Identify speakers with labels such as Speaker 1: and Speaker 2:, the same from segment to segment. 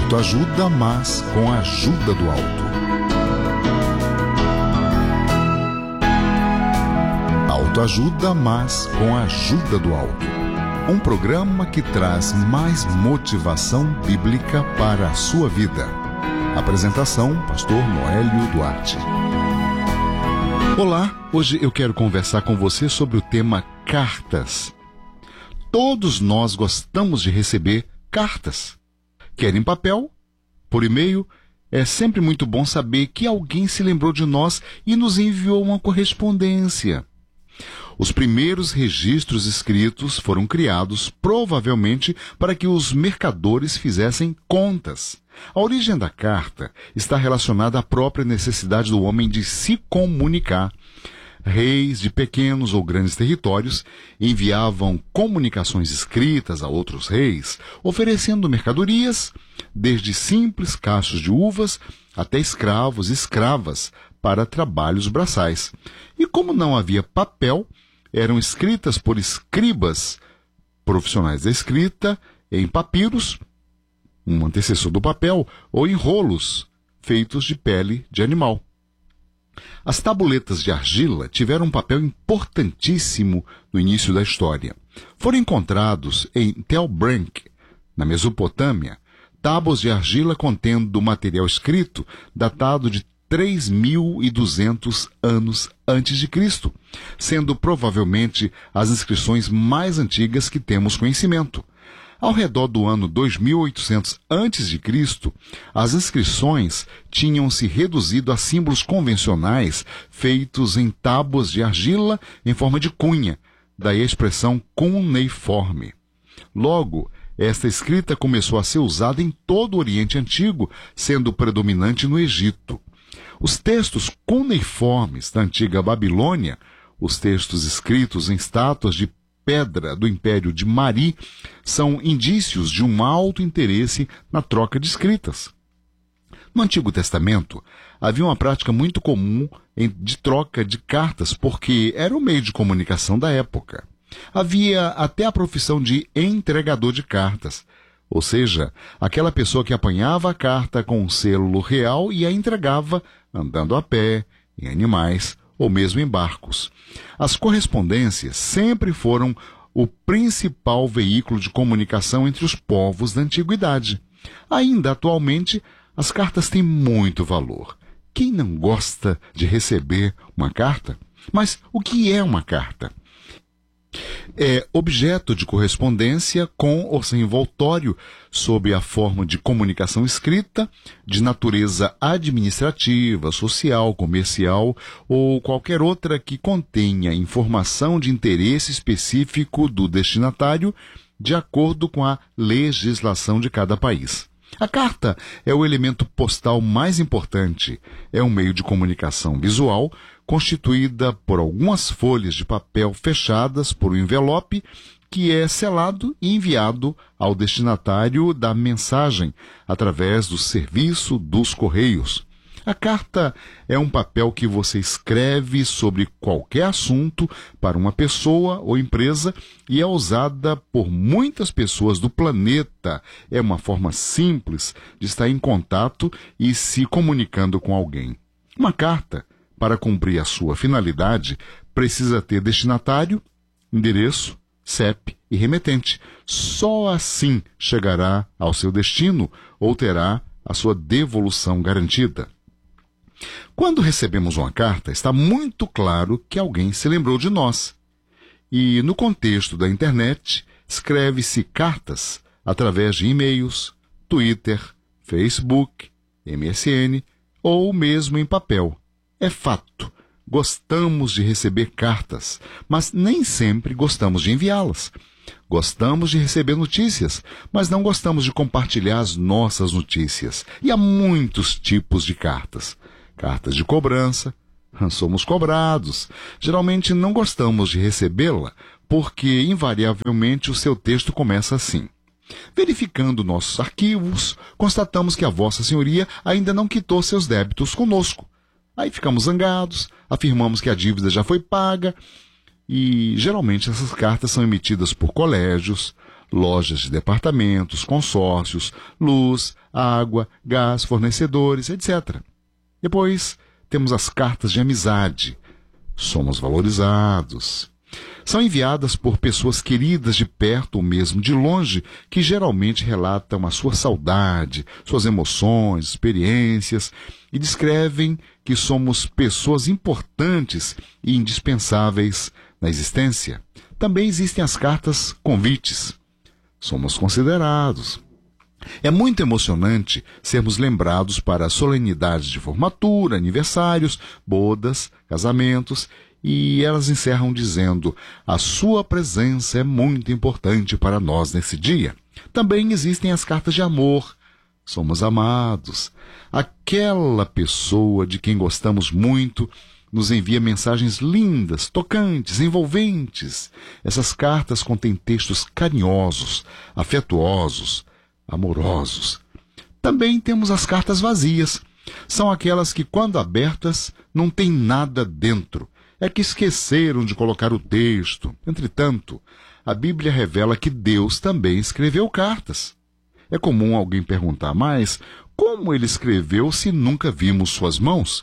Speaker 1: Autoajuda, mas com a ajuda do alto. Autoajuda, mas com a ajuda do alto. Um programa que traz mais motivação bíblica para a sua vida. Apresentação, Pastor Noélio Duarte. Olá, hoje eu quero conversar com você sobre o tema cartas. Todos nós gostamos de receber cartas. Quer em papel, por e-mail. É sempre muito bom saber que alguém se lembrou de nós e nos enviou uma correspondência. Os primeiros registros escritos foram criados provavelmente para que os mercadores fizessem contas. A origem da carta está relacionada à própria necessidade do homem de se comunicar. Reis de pequenos ou grandes territórios enviavam comunicações escritas a outros reis, oferecendo mercadorias, desde simples cachos de uvas até escravos e escravas para trabalhos braçais. E como não havia papel, eram escritas por escribas, profissionais da escrita, em papiros, um antecessor do papel, ou em rolos feitos de pele de animal. As tabuletas de argila tiveram um papel importantíssimo no início da história. Foram encontrados em Tel Branc, na Mesopotâmia, tábuas de argila contendo material escrito datado de 3.200 anos antes de Cristo, sendo provavelmente as inscrições mais antigas que temos conhecimento. Ao redor do ano 2800 a.C., as inscrições tinham se reduzido a símbolos convencionais feitos em tábuas de argila em forma de cunha, daí a expressão cuneiforme. Logo, esta escrita começou a ser usada em todo o Oriente Antigo, sendo predominante no Egito. Os textos cuneiformes da antiga Babilônia, os textos escritos em estátuas de pedra do Império de Mari, são indícios de um alto interesse na troca de escritas. No Antigo Testamento, havia uma prática muito comum de troca de cartas, porque era o meio de comunicação da época. Havia até a profissão de entregador de cartas, ou seja, aquela pessoa que apanhava a carta com um selo real e a entregava andando a pé, em animais ou mesmo em barcos. As correspondências sempre foram o principal veículo de comunicação entre os povos da antiguidade. Ainda atualmente, as cartas têm muito valor. Quem não gosta de receber uma carta? Mas o que é uma carta? É objeto de correspondência com ou sem envoltório, sob a forma de comunicação escrita, de natureza administrativa, social, comercial ou qualquer outra que contenha informação de interesse específico do destinatário, de acordo com a legislação de cada país. A carta é o elemento postal mais importante. É um meio de comunicação visual constituída por algumas folhas de papel fechadas por um envelope que é selado e enviado ao destinatário da mensagem através do serviço dos correios. A carta é um papel que você escreve sobre qualquer assunto para uma pessoa ou empresa e é usada por muitas pessoas do planeta. É uma forma simples de estar em contato e se comunicando com alguém. Uma carta, para cumprir a sua finalidade, precisa ter destinatário, endereço, CEP e remetente. Só assim chegará ao seu destino ou terá a sua devolução garantida. Quando recebemos uma carta, está muito claro que alguém se lembrou de nós. E, no contexto da internet, escreve-se cartas através de e-mails, Twitter, Facebook, MSN ou mesmo em papel. É fato, gostamos de receber cartas, mas nem sempre gostamos de enviá-las. Gostamos de receber notícias, mas não gostamos de compartilhar as nossas notícias. E há muitos tipos de cartas. Cartas de cobrança, somos cobrados. Geralmente não gostamos de recebê-la, porque invariavelmente o seu texto começa assim: verificando nossos arquivos, constatamos que a Vossa Senhoria ainda não quitou seus débitos conosco. Aí ficamos zangados, afirmamos que a dívida já foi paga, e geralmente essas cartas são emitidas por colégios, lojas de departamentos, consórcios, luz, água, gás, fornecedores, etc. Depois, temos as cartas de amizade. Somos valorizados. São enviadas por pessoas queridas de perto ou mesmo de longe, que geralmente relatam a sua saudade, suas emoções, experiências e descrevem que somos pessoas importantes e indispensáveis na existência. Também existem as cartas convites. Somos considerados. É muito emocionante sermos lembrados para solenidades de formatura, aniversários, bodas, casamentos, e elas encerram dizendo: a sua presença é muito importante para nós nesse dia. Também existem as cartas de amor. Somos amados. Aquela pessoa de quem gostamos muito nos envia mensagens lindas, tocantes, envolventes. Essas cartas contêm textos carinhosos, afetuosos, amorosos. Também temos as cartas vazias. São aquelas que, quando abertas, não tem nada dentro. É que esqueceram de colocar o texto. Entretanto, a Bíblia revela que Deus também escreveu cartas. É comum alguém perguntar: mas como ele escreveu se nunca vimos suas mãos?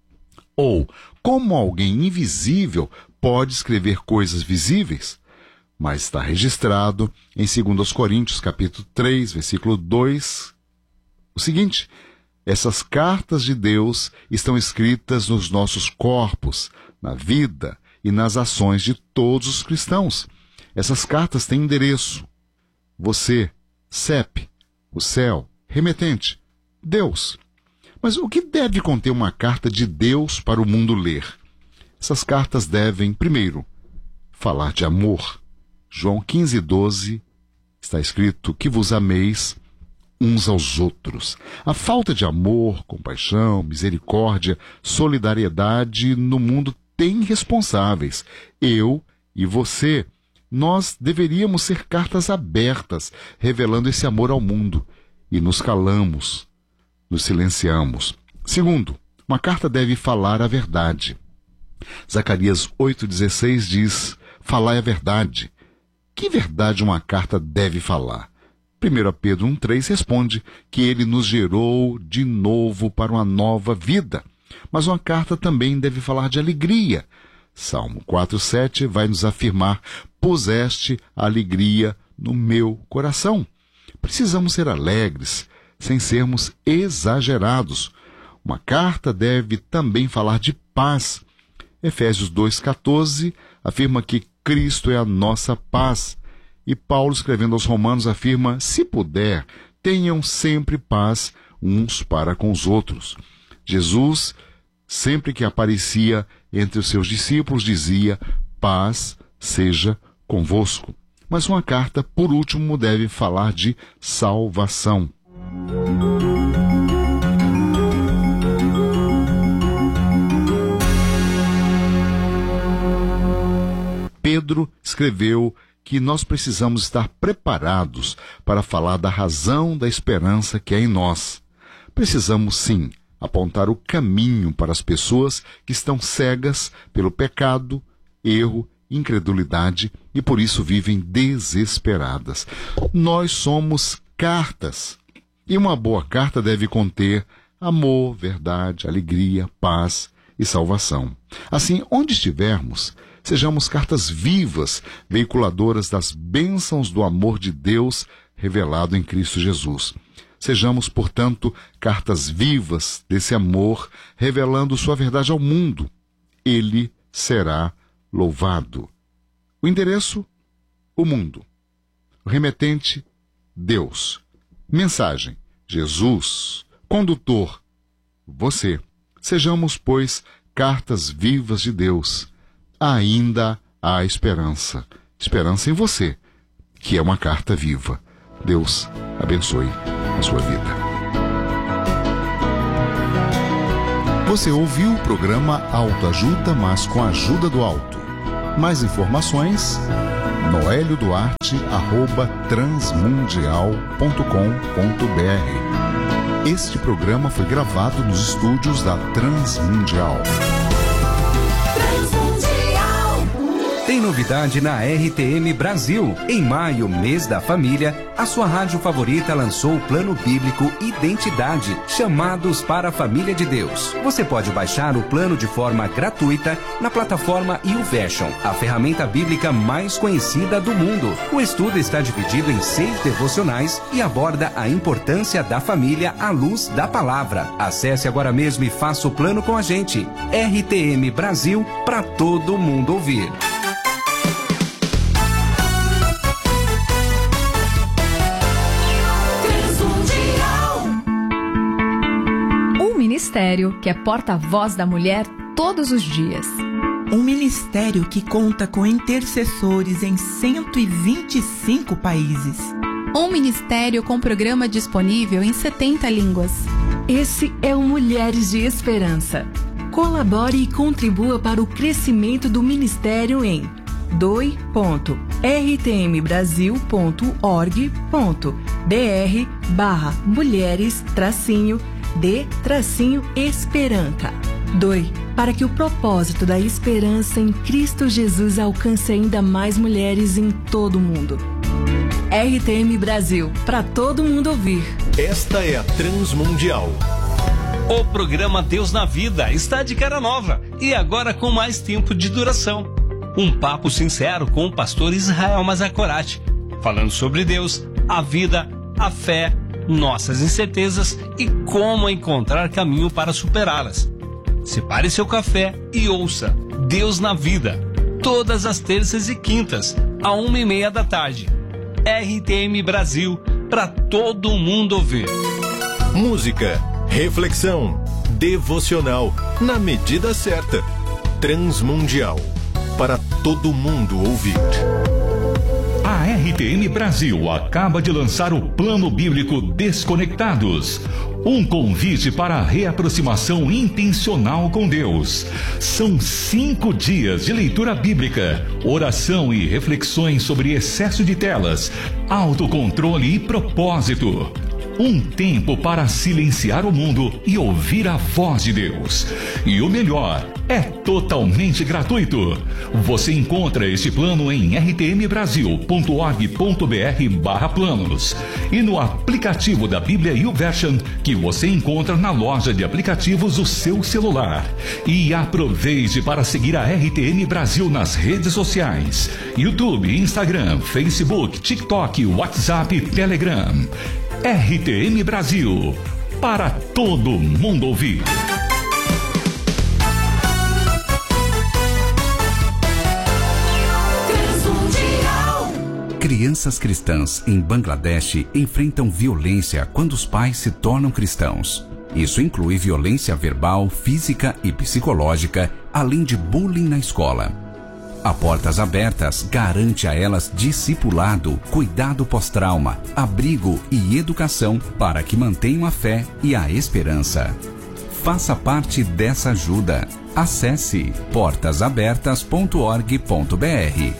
Speaker 1: Ou como alguém invisível pode escrever coisas visíveis? Mas está registrado em 2 Coríntios, capítulo 3, versículo 2, o seguinte: essas cartas de Deus estão escritas nos nossos corpos, na vida e nas ações de todos os cristãos. Essas cartas têm endereço. Você, CEP, o céu, remetente, Deus. Mas o que deve conter uma carta de Deus para o mundo ler? Essas cartas devem, primeiro, falar de amor. João 15:12 está escrito: que vos ameis uns aos outros. A falta de amor, compaixão, misericórdia, solidariedade no mundo tem responsáveis. Eu e você. Nós deveríamos ser cartas abertas, revelando esse amor ao mundo. E nos calamos, nos silenciamos. Segundo, uma carta deve falar a verdade. Zacarias 8,16 diz: falai a verdade. Que verdade uma carta deve falar? 1 Pedro 1,3 responde que ele nos gerou de novo para uma nova vida. Mas uma carta também deve falar de alegria. Salmo 4,7 vai nos afirmar: puseste a alegria no meu coração. Precisamos ser alegres, sem sermos exagerados. Uma carta deve também falar de paz. Efésios 2,14 afirma que Cristo é a nossa paz. E Paulo, escrevendo aos Romanos, afirma: se puder, tenham sempre paz uns para com os outros. Jesus, sempre que aparecia entre os seus discípulos, dizia: paz seja convosco. Mas uma carta, por último, deve falar de salvação. Pedro escreveu que nós precisamos estar preparados para falar da razão da esperança que é em nós. Precisamos, sim, apontar o caminho para as pessoas que estão cegas pelo pecado, erro, incredulidade e por isso vivem desesperadas. Nós somos cartas. E uma boa carta deve conter amor, verdade, alegria, paz e salvação. Assim, onde estivermos, sejamos cartas vivas, veiculadoras das bênçãos do amor de Deus revelado em Cristo Jesus. Sejamos, portanto, cartas vivas desse amor, revelando sua verdade ao mundo. Ele será louvado. O endereço: o mundo. O remetente: Deus. Mensagem: Jesus. Condutor: você. Sejamos, pois, cartas vivas de Deus. Ainda há esperança. Esperança em você, que é uma carta viva. Deus abençoe a sua vida. Você ouviu o programa Autoajuda, mas com a ajuda do alto. Mais informações: noelioduarte@transmundial.com.br. Este programa foi gravado nos estúdios da Transmundial.
Speaker 2: Tem novidade na RTM Brasil. Em maio, mês da família, a sua rádio favorita lançou o plano bíblico Identidade, Chamados para a Família de Deus. Você pode baixar o plano de forma gratuita na plataforma YouVersion, a ferramenta bíblica mais conhecida do mundo. O estudo está dividido em 6 devocionais e aborda a importância da família à luz da palavra. Acesse agora mesmo e faça o plano com a gente. RTM Brasil, para todo mundo ouvir.
Speaker 3: Um ministério que é porta-voz da mulher todos os dias.
Speaker 4: Um ministério que conta com intercessores em 125 países.
Speaker 5: Um ministério com programa disponível em 70 línguas.
Speaker 3: Esse é o Mulheres de Esperança. Colabore e contribua para o crescimento do ministério em doi.rtmbrasil.org.br/mulheres-de-esperança. Doe para que o propósito da esperança em Cristo Jesus alcance ainda mais mulheres em todo o mundo. RTM Brasil, para todo mundo ouvir.
Speaker 6: Esta é a Transmundial.
Speaker 7: O programa Deus na Vida está de cara nova e agora com mais tempo de duração. Um papo sincero com o pastor Israel Mazakorati, falando sobre Deus, a vida, a fé, nossas incertezas e como encontrar caminho para superá-las. Separe seu café e ouça Deus na Vida, todas as terças e quintas, à 1:30 da tarde. RTM Brasil, para todo mundo ouvir.
Speaker 6: Música, reflexão, devocional, na medida certa. Transmundial, para todo mundo ouvir.
Speaker 8: A RTM Brasil acaba de lançar o Plano Bíblico Desconectados. Um convite para a reaproximação intencional com Deus. São 5 dias de leitura bíblica, oração e reflexões sobre excesso de telas, autocontrole e propósito. Um tempo para silenciar o mundo e ouvir a voz de Deus. E o melhor, é totalmente gratuito. Você encontra este plano em rtmbrasil.org.br/planos e no aplicativo da Bíblia YouVersion, que você encontra na loja de aplicativos do seu celular. E aproveite para seguir a RTM Brasil nas redes sociais: YouTube, Instagram, Facebook, TikTok, WhatsApp e Telegram. RTM Brasil, para todo mundo ouvir.
Speaker 2: Crianças cristãs em Bangladesh enfrentam violência quando os pais se tornam cristãos. Isso inclui violência verbal, física e psicológica, além de bullying na escola. A Portas Abertas garante a elas discipulado, cuidado pós-trauma, abrigo e educação para que mantenham a fé e a esperança. Faça parte dessa ajuda. Acesse portasabertas.org.br.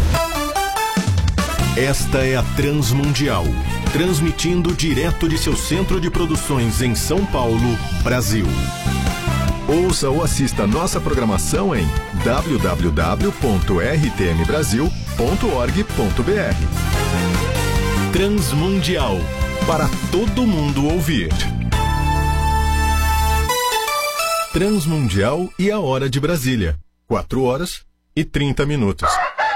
Speaker 6: Esta é a Transmundial, transmitindo direto de seu centro de produções em São Paulo, Brasil. Ouça ou assista nossa programação em www.rtmbrasil.org.br. Transmundial, para todo mundo ouvir. Transmundial e a hora de Brasília, 4h30.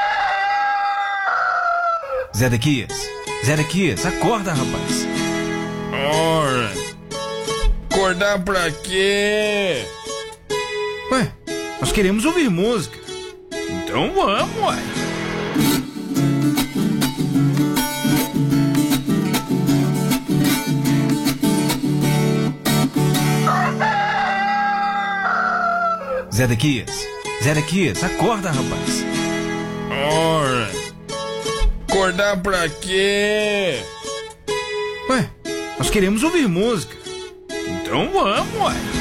Speaker 9: Zedequias, acorda, rapaz.
Speaker 10: Ora, acordar pra quê?
Speaker 9: Ué, nós queremos ouvir música.
Speaker 10: Então vamos, ué.
Speaker 9: Zedequias, acorda, rapaz.
Speaker 10: Ora, acordar pra quê?
Speaker 9: Ué, nós queremos ouvir música.
Speaker 10: Então vamos, ué.